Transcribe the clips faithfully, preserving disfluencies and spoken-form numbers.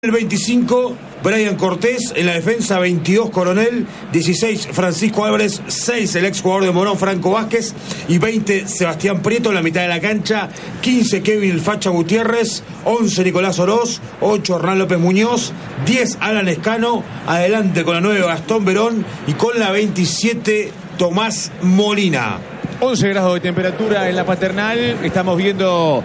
El veinticinco, Brian Cortés. En la defensa, veintidós, Coronel. dieciséis, Francisco Álvarez. seis, el ex jugador de Morón, Franco Vázquez. Y veinte, Sebastián Prieto en la mitad de la cancha. quince, Kevin El Facha Gutiérrez. once, Nicolás Oroz. ocho, Hernán López Muñoz. diez, Alan Escano. Adelante con la nueve, Gastón Verón. Y con la veintisiete, Tomás Molina. once grados de temperatura en la Paternal. Estamos viendo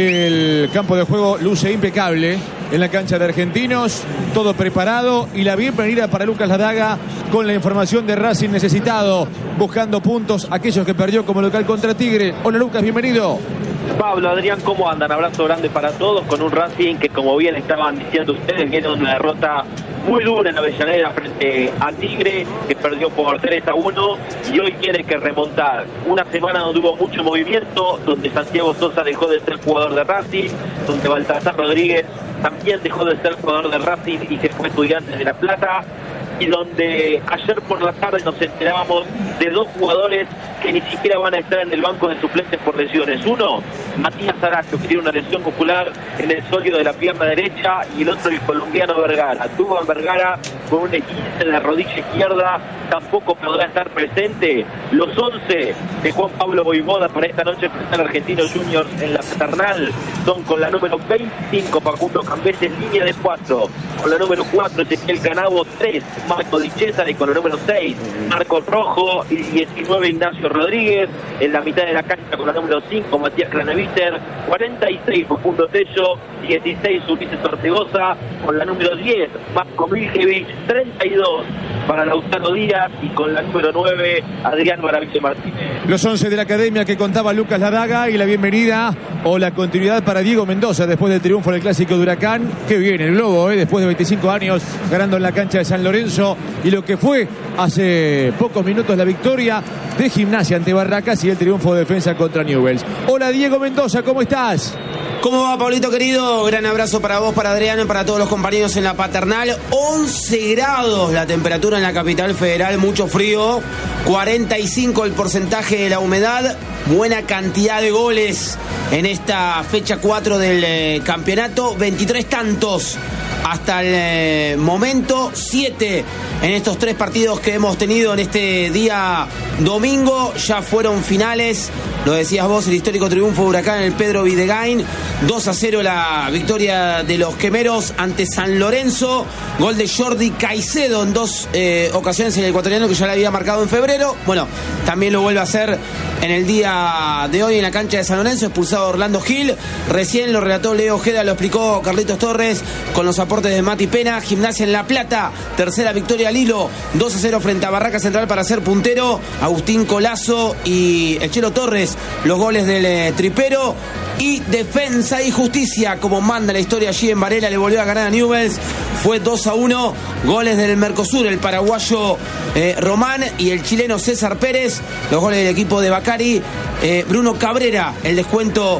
el campo de juego, luce impecable en la cancha de Argentinos, todo preparado, y la bienvenida para Lucas Ladaga con la información de Racing necesitado, buscando puntos aquellos que perdió como local contra Tigre. Hola Lucas, bienvenido. Pablo, Adrián, ¿cómo andan? Abrazo grande para todos, con un Racing que, como bien estaban diciendo ustedes, viene de una derrota muy dura en Avellaneda frente a Tigre, que perdió por tres a uno, y hoy tiene que remontar. Una semana donde hubo mucho movimiento, donde Santiago Sosa dejó de ser jugador de Racing, donde Baltasar Rodríguez también dejó de ser jugador de Racing y se fue Estudiantes de La Plata, y donde ayer por la tarde nos enterábamos de dos jugadores que ni siquiera van a estar en el banco de suplentes por lesiones. Uno, Matías Aracho, que tiene una lesión muscular en el sólido de la pierna derecha, y el otro, el colombiano Vergara. Tuvo a Vergara con un esguince en la rodilla izquierda, tampoco podrá estar presente. Los once de Juan Pablo Voivoda para esta noche frente al Argentinos Juniors en la Paternal son: con la número veinticinco, Facundo Cambeses, línea de cuatro; con la número cuatro, Ezequiel Canavo; tres, Marco Di Cesare; y con la número seis, Marcos Rojo; y diecinueve, Ignacio Rodríguez. En la mitad de la cancha, con la número cinco, Matías Craneviter; cuarenta y seis, Facundo Tello; dieciséis, Ulises Ortegoza; con la número diez, Marco Miljevich; treinta y dos para Lautaro Díaz; y con la número nueve, Adrián Maravilla Martínez. Los once de la academia que contaba Lucas Ladaga, y la bienvenida o la continuidad para Diego Mendoza después del triunfo en el Clásico de Huracán. Qué bien el Globo, ¿eh? Después de veinticinco años ganando en la cancha de San Lorenzo, y lo que fue hace pocos minutos la victoria de Gimnasia ante Barracas y el triunfo de defensa contra Newell's. Hola Diego Mendoza, ¿cómo estás? ¿Cómo va, Pablito querido? Gran abrazo para vos, para Adrián, para todos los compañeros en la Paternal. once grados la temperatura en la capital federal, mucho frío. cuarenta y cinco el porcentaje de la humedad. Buena cantidad de goles en esta fecha cuatro del eh, campeonato. veintitrés tantos hasta el eh, momento. siete en estos tres partidos que hemos tenido en este día domingo. Ya fueron finales. Lo decías vos, el histórico triunfo de Huracán en el Pedro Videgain. dos a cero la victoria de los quemeros ante San Lorenzo. Gol de Jordi Caicedo en dos eh, ocasiones en el ecuatoriano, que ya le había marcado en febrero. Bueno, también lo vuelve a hacer en el día de hoy en la cancha de San Lorenzo. Expulsado Orlando Gil. Recién lo relató Leo Ojeda, lo explicó Carlitos Torres con los aportes de Mati Pena. Gimnasia en La Plata, tercera victoria al hilo. dos a cero frente a Barraca Central para ser puntero. Agustín Colazo y el Chelo Torres, los goles del eh, tripero. Y Defensa y Justicia, como manda la historia allí en Varela, le volvió a ganar a Newell's. Fue dos a uno. Goles del Mercosur, el paraguayo eh, Román y el chileno César Pérez. Los goles del equipo de Bacari. Eh, Bruno Cabrera, el descuento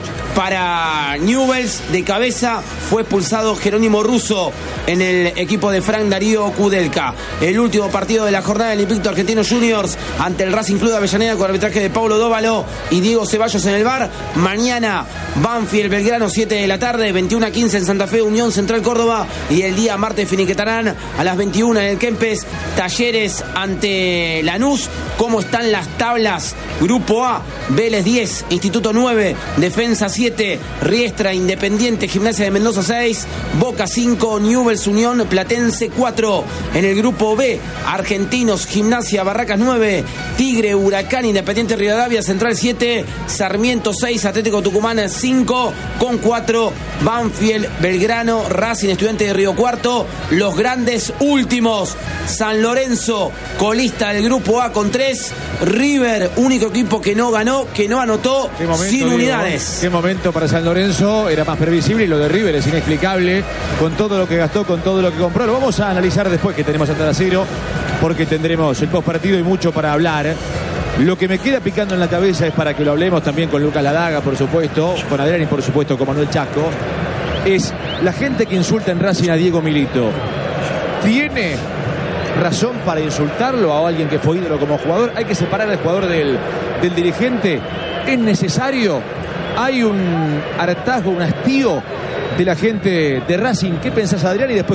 para Newell's. De cabeza fue expulsado Jerónimo Russo en el equipo de Frank Darío Kudelka. El último partido de la jornada del Invicto Argentinos Juniors ante el Racing Club de Avellaneda, con arbitraje de Paulo Dóvalo y Diego Ceballos en el V A R. Mañana Banfield Belgrano, siete de la tarde, veintiuno a quince en Santa Fe, Unión Central Córdoba. Y el día martes finiquetarán a las veintiuna en el Kempes, Talleres ante Lanús. ¿Cómo están las tablas? Grupo A: Vélez diez, Instituto nueve, Defensa siete, Riestra, Independiente, Gimnasia de Mendoza seis, Boca cinco, Newell's, Unión, Platense cuatro. En el grupo B: Argentinos, Gimnasia, Barracas nueve, Tigre, Huracán, Independiente Rivadavia, Central siete, Sarmiento seis, Atlético Tucumán cinco, con cuatro, Banfield, Belgrano, Racing, Estudiante de Río Cuarto. Los grandes últimos: San Lorenzo, colista del grupo A con tres, River, único equipo que no ganó, que no anotó, momento, sin Diego, unidades. Qué momento para San Lorenzo, era más previsible, y lo de River es inexplicable, con todo lo que gastó, con todo lo que compró. Lo vamos a analizar después que tenemos a Taracero, porque tendremos el postpartido y mucho para hablar. Lo que me queda picando en la cabeza es para que lo hablemos también con Lucas Ladaga, por supuesto, con Adrián y por supuesto con Manuel Chasco, es la gente que insulta en Racing a Diego Milito. ¿Tiene razón para insultarlo a alguien que fue ídolo como jugador? ¿Hay que separar al jugador del, del dirigente? ¿Es necesario? ¿Hay un hartazgo, un hastío de la gente de Racing. ¿Qué pensás, Adrián? Y después